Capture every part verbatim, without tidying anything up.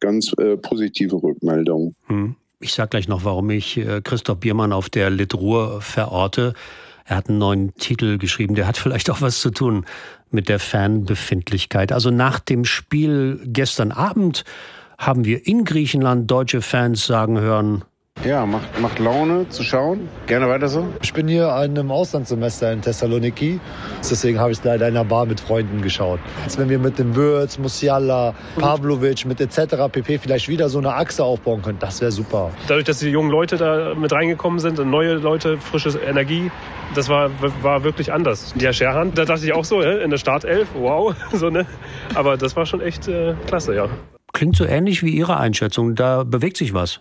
ganz äh, positive Rückmeldungen. Hm. Ich sage gleich noch, warum ich äh, Christoph Biermann auf der Litruhr verorte. Er hat einen neuen Titel geschrieben, der hat vielleicht auch was zu tun mit der Fanbefindlichkeit. Also nach dem Spiel gestern Abend haben wir in Griechenland deutsche Fans sagen hören: Ja, macht, macht Laune zu schauen. Gerne weiter so. Ich bin hier an einem Auslandssemester in Thessaloniki. Deswegen habe ich es leider in einer Bar mit Freunden geschaut. Jetzt, wenn wir mit dem Würz, Musiala, Pavlovic, mit et cetera pp. Vielleicht wieder so eine Achse aufbauen können, das wäre super. Dadurch, dass die jungen Leute da mit reingekommen sind, neue Leute, frische Energie, das war, war wirklich anders. Der Scherhan, da dachte ich auch so, in der Startelf, wow. So, ne? Aber das war schon echt äh, klasse, ja. Klingt so ähnlich wie Ihre Einschätzung. Da bewegt sich was.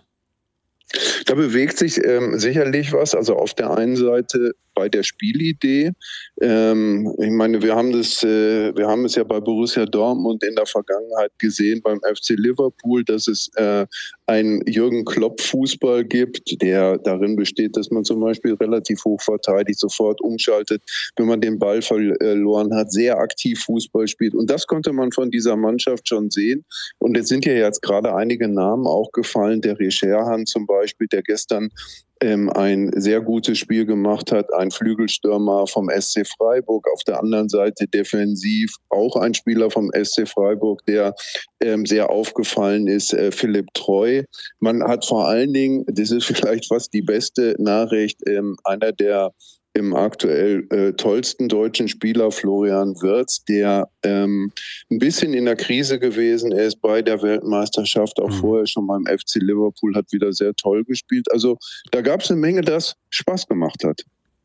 Da bewegt sich ähm, sicherlich was. Also auf der einen Seite bei der Spielidee. Ähm, ich meine, wir haben das, äh, wir haben es ja bei Borussia Dortmund in der Vergangenheit gesehen, beim F C Liverpool, dass es äh, einen Jürgen Klopp-Fußball gibt, der darin besteht, dass man zum Beispiel relativ hoch verteidigt, sofort umschaltet, wenn man den Ball verloren hat, sehr aktiv Fußball spielt. Und das konnte man von dieser Mannschaft schon sehen. Und jetzt sind ja jetzt gerade einige Namen auch gefallen, der Recherhan zum Beispiel, der gestern ähm, ein sehr gutes Spiel gemacht hat, ein Flügelstürmer vom S C Freiburg, auf der anderen Seite defensiv auch ein Spieler vom S C Freiburg, der ähm, sehr aufgefallen ist, äh, Philipp Treu. Man hat vor allen Dingen, das ist vielleicht fast die beste Nachricht, ähm, einer der im aktuell äh, tollsten deutschen Spieler, Florian Wirtz, der ähm, ein bisschen in der Krise gewesen ist bei der Weltmeisterschaft, auch mhm. vorher schon beim F C Liverpool, hat wieder sehr toll gespielt. Also da gab es eine Menge, das Spaß gemacht hat.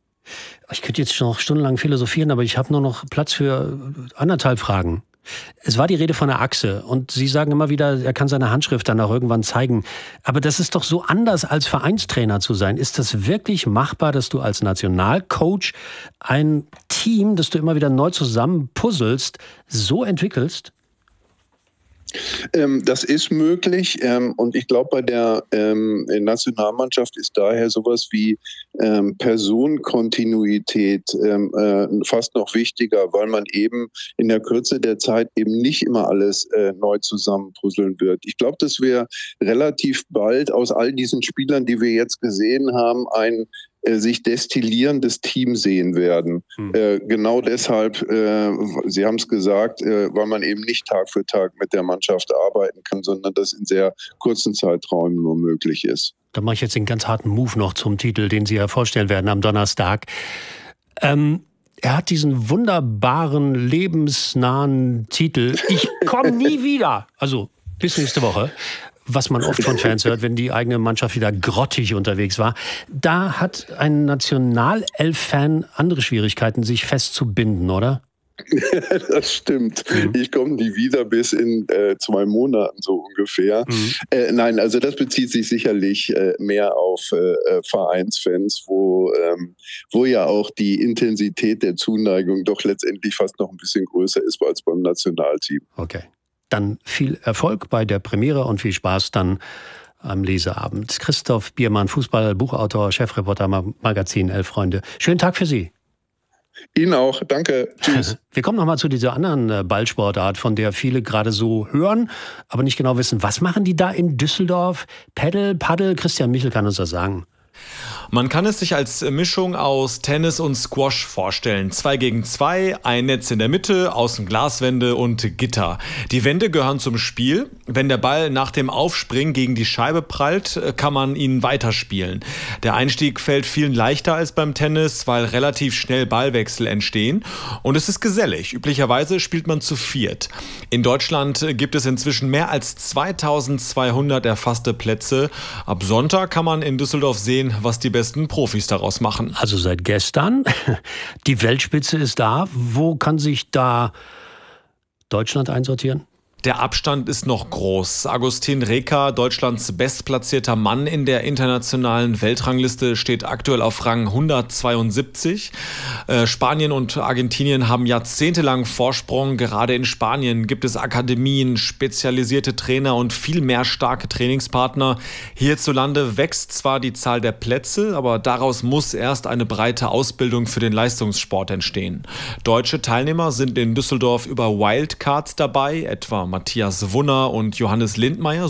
Ich könnte jetzt noch stundenlang philosophieren, aber ich habe nur noch Platz für anderthalb Fragen. Es war die Rede von der Achse und Sie sagen immer wieder, er kann seine Handschrift dann auch irgendwann zeigen. Aber das ist doch so anders, als Vereinstrainer zu sein. Ist das wirklich machbar, dass du als Nationalcoach ein Team, das du immer wieder neu zusammenpuzzelst, so entwickelst? Ähm, das ist möglich ähm, und ich glaube, bei der ähm, Nationalmannschaft ist daher sowas wie ähm, Personenkontinuität ähm, äh, fast noch wichtiger, weil man eben in der Kürze der Zeit eben nicht immer alles äh, neu zusammenpuzzeln wird. Ich glaube, dass wir relativ bald aus all diesen Spielern, die wir jetzt gesehen haben, ein äh, sich destillierendes Team sehen werden. Hm. Äh, genau deshalb, äh, Sie haben es gesagt, äh, weil man eben nicht Tag für Tag mit der Mannschaft arbeiten kann, sondern das in sehr kurzen Zeiträumen nur möglich ist. Da mache ich jetzt den ganz harten Move noch zum Titel, den Sie ja vorstellen werden am Donnerstag. Ähm, er hat diesen wunderbaren, lebensnahen Titel, Ich komme nie wieder. Also bis nächste Woche. Was man oft von Fans hört, wenn die eigene Mannschaft wieder grottig unterwegs war. Da hat ein Nationalelf-Fan andere Schwierigkeiten, sich festzubinden, oder? Das stimmt. Mhm. Ich komme nie wieder bis in äh, zwei Monaten so ungefähr. Mhm. Äh, nein, also das bezieht sich sicherlich äh, mehr auf äh, Vereinsfans, wo, ähm, wo ja auch die Intensität der Zuneigung doch letztendlich fast noch ein bisschen größer ist als beim Nationalteam. Okay. Dann viel Erfolg bei der Premiere und viel Spaß dann am Leseabend. Christoph Biermann, Fußball, Buchautor, Chefreporter, Magazin Elf Freunde. Schönen Tag für Sie. Ihnen auch. Danke. Tschüss. Wir kommen nochmal zu dieser anderen Ballsportart, von der viele gerade so hören, aber nicht genau wissen. Was machen die da in Düsseldorf? Paddle, Paddle? Christian Michel kann uns das sagen. Man kann es sich als Mischung aus Tennis und Squash vorstellen. Zwei gegen zwei, ein Netz in der Mitte, außen Glaswände und Gitter. Die Wände gehören zum Spiel. Wenn der Ball nach dem Aufspringen gegen die Scheibe prallt, kann man ihn weiterspielen. Der Einstieg fällt vielen leichter als beim Tennis, weil relativ schnell Ballwechsel entstehen. Und es ist gesellig. Üblicherweise spielt man zu viert. In Deutschland gibt es inzwischen mehr als zweitausendzweihundert erfasste Plätze. Ab Sonntag kann man in Düsseldorf sehen, was die besten Profis daraus machen. Also seit gestern. Die Weltspitze ist da. Wo kann sich da Deutschland einsortieren? Der Abstand ist noch groß. Agustin Reker, Deutschlands bestplatzierter Mann in der internationalen Weltrangliste, steht aktuell auf Rang hundertzweiundsiebzig. Äh, Spanien und Argentinien haben jahrzehntelang Vorsprung. Gerade in Spanien gibt es Akademien, spezialisierte Trainer und viel mehr starke Trainingspartner. Hierzulande wächst zwar die Zahl der Plätze, aber daraus muss erst eine breite Ausbildung für den Leistungssport entstehen. Deutsche Teilnehmer sind in Düsseldorf über Wildcards dabei, etwa Matthias Wunner und Johannes Lindmeier